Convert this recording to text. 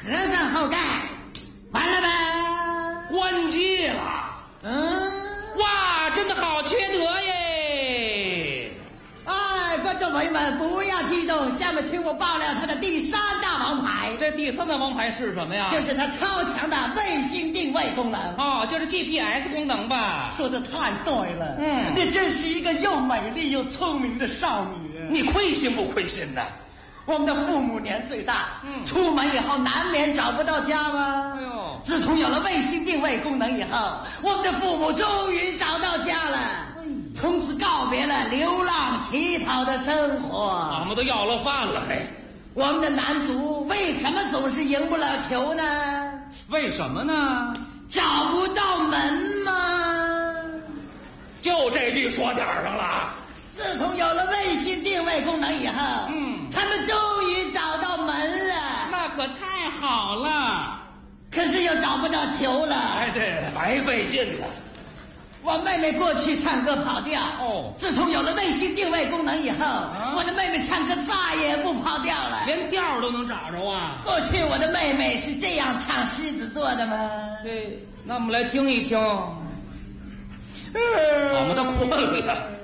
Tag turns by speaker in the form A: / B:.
A: 合上后盖，完了吧？
B: 关机了。哇，真的好缺德耶！
A: 哎，观众朋友们，不要激动，下面听我爆料他的第3大王牌。
B: 这第3大王牌是什么呀？
A: 就是他超强的卫星定位功能。
B: 哦，就是 GPS 功能吧？
A: 说的太对了。你真是一个又美丽又聪明的少女。
B: 你亏心不亏心的？
A: 我们的父母年岁大，出门以后难免找不到家吗？
B: 哎呦，
A: 自从有了卫星定位功能以后，我们的父母终于找到家了，从此告别了流浪乞讨的生活。
B: 我们都要了饭了嘿。
A: 我们的男足为什么总是赢不了球呢？
B: 为什么呢？
A: 找不到门吗？
B: 就这句说点上了。
A: 自从有了卫星定位功能以后，他们终于找到门了。
B: 那可太好了。
A: 可是又找不到球了。
B: 哎，对，白费劲了。
A: 我妹妹过去唱歌跑调，自从有了卫星定位功能以后，我的妹妹唱歌再也不跑调了，
B: 连调都能找着啊。
A: 过去我的妹妹是这样唱狮子座的吗？
B: 对，那我们来听一听。我们都困了。